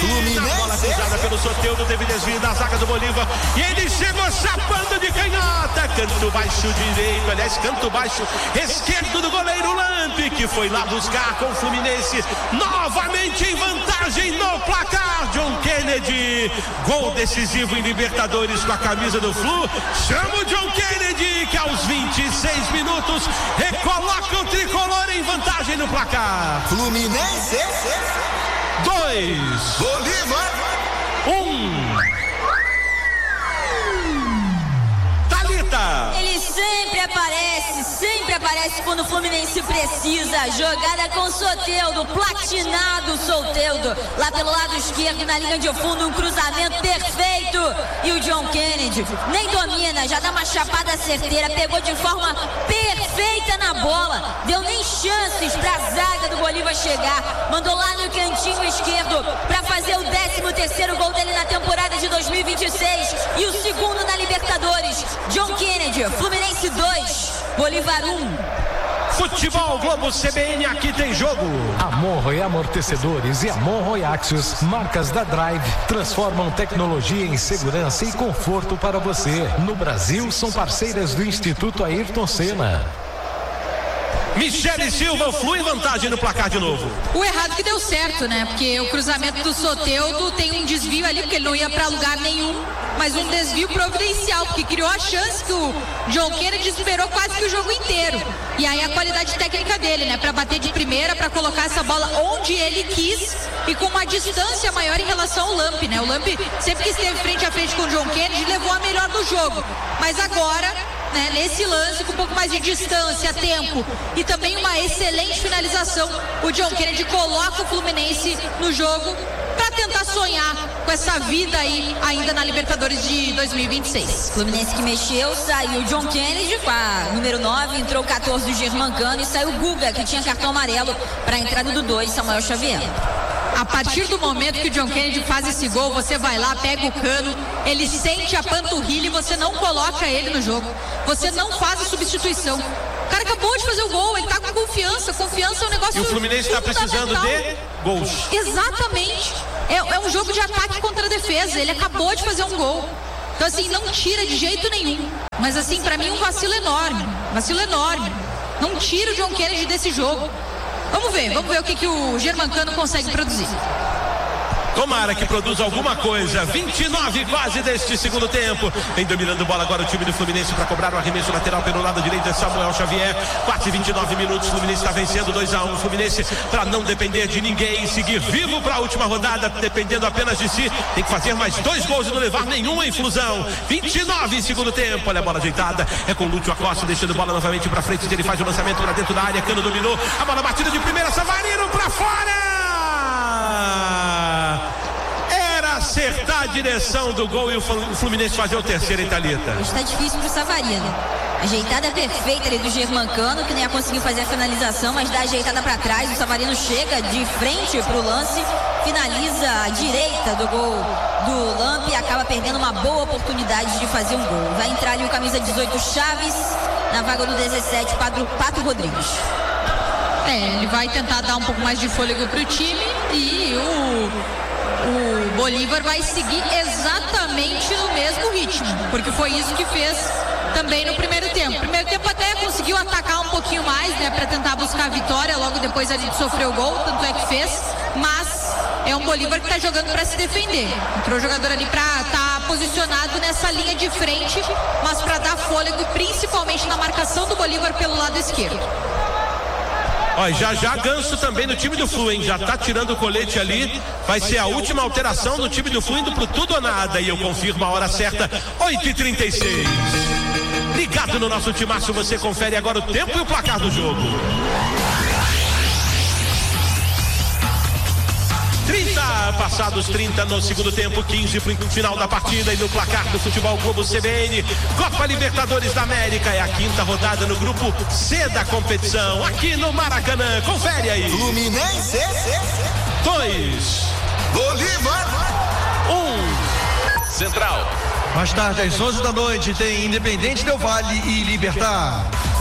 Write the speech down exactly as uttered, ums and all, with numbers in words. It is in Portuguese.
Fluminense. Bola cruzada pelo Soteldo, teve desvio da zaga do Bolívar. E ele chegou chapando de canhota. Canto baixo direito, aliás, canto baixo esquerdo do goleiro Lampe, que foi lá buscar com o Fluminense novamente em vantagem no placar. John Kennedy, gol decisivo em Libertadores com a camisa do Flu. Chama o John Kennedy, que aos vinte e seis minutos recoloca o tricolor em vantagem no placar. Fluminense dois, Bolívar um. Thalita. Ele sempre aparece, sempre aparece quando o Fluminense precisa. Jogada com Soteldo, platinado Soteldo, lá pelo lado esquerdo, na linha de fundo, um cruzamento perfeito. E o John Kennedy nem domina, já dá uma chapada certeira, pegou de forma perfeita na bola, deu nem chances pra zaga do Bolívar chegar, mandou lá no cantinho esquerdo pra fazer o décimo terceiro gol dele na temporada de dois mil e vinte e seis e o segundo na Libertadores. John Kennedy, Fluminense dois, Bolívar um. Futebol Globo C B N, aqui tem jogo. Amorro e Amortecedores e Amorro e Axios, marcas da Drive, transformam tecnologia em segurança e conforto para você. No Brasil, são parceiras do Instituto Ayrton Senna. Michele Silva, Flu em vantagem no placar de novo. O errado que deu certo, né? Porque o cruzamento do Soteldo tem um desvio ali, porque ele não ia pra lugar nenhum, mas um desvio providencial, porque criou a chance que o John Kennedy esperou quase que o jogo inteiro. E aí a qualidade técnica dele, né? Pra bater de primeira, pra colocar essa bola onde ele quis e com uma distância maior em relação ao Lampe, né? O Lampe sempre que esteve frente a frente com o John Kennedy levou a melhor do jogo. Mas agora, né, nesse lance com um pouco mais de distância, tempo e também uma excelente finalização, o John Kennedy coloca o Fluminense no jogo para tentar sonhar com essa vida aí ainda na Libertadores de dois mil e vinte e seis. Fluminense que mexeu, saiu o John Kennedy com a número nove, entrou o catorze do Germancano e saiu o Guga, que tinha cartão amarelo, para a entrada do dois, Samuel Xavier. A partir do momento que o John Kennedy faz esse gol, você vai lá, pega o cano, ele sente a panturrilha e você não coloca ele no jogo. Você não faz a substituição. O cara acabou de fazer o gol, ele tá com confiança. Confiança é um negócio. E o Fluminense está precisando de gols. Exatamente. É, é um jogo de ataque contra a defesa. Ele acabou de fazer um gol. Então, assim, não tira de jeito nenhum. Mas, assim, pra mim, um vacilo enorme. Vacilo enorme. Não tira o John Kennedy desse jogo. Vamos ver, vamos ver o que, que o Germancano consegue produzir. Tomara que produza alguma coisa. vinte e nove quase deste segundo tempo. Vem dominando bola agora o time do Fluminense para cobrar o arremesso lateral pelo lado direito. É Samuel Xavier. quatro e vinte e nove minutos. O Fluminense está vencendo dois a um. O Fluminense, para não depender de ninguém, seguir vivo para a última rodada, dependendo apenas de si, tem que fazer mais dois gols e não levar nenhum em Flusão. vinte e nove segundo tempo. Olha a bola ajeitada. É com o Lúcio Acosta, deixando bola novamente para frente. Ele faz o lançamento para dentro da área. Cano dominou. A bola batida de primeira. Savarino para fora. Acertar a direção do gol e o Fluminense fazer o terceiro em Thalita. Está difícil pro Savarino. Ajeitada perfeita ali do Germancano, que nem conseguiu fazer a finalização, mas dá ajeitada para trás. O Savarino chega de frente pro lance, finaliza a direita do gol do Lampe e acaba perdendo uma boa oportunidade de fazer um gol. Vai entrar ali o camisa dezoito Chaves, na vaga do dezessete Pato, Pato Rodrigues. É, ele vai tentar dar um pouco mais de fôlego pro time e o O Bolívar vai seguir exatamente no mesmo ritmo, porque foi isso que fez também no primeiro tempo. Primeiro tempo até conseguiu atacar um pouquinho mais, né, para tentar buscar a vitória, logo depois ali de sofrer o gol, tanto é que fez, mas é um Bolívar que tá jogando para se defender. Entrou o jogador ali para estar tá posicionado nessa linha de frente, mas para dar fôlego, principalmente na marcação do Bolívar pelo lado esquerdo. Ó, já já Ganso também no time do Flu, hein? Já tá tirando o colete ali. Vai ser a última alteração no time do Flu, indo pro tudo ou nada. E eu confirmo a hora certa, oito e trinta e seis. Ligado no nosso timaço, você confere agora o tempo e o placar do jogo. trinta, passados trinta no segundo tempo, quinze pro final da partida e no placar do Futebol Globo C B N. Copa Libertadores da América é a quinta rodada no grupo C da competição, aqui no Maracanã. Confere aí. Fluminense dois, Bolívar um. Central. Mais tarde, às onze da noite, tem Independente Del Valle e Libertad.